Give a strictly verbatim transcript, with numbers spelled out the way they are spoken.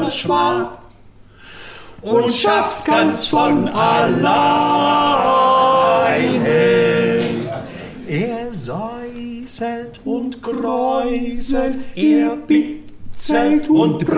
voll Schwach und schafft ganz von alleine. Er säuselt und kräuselt, er bitzelt und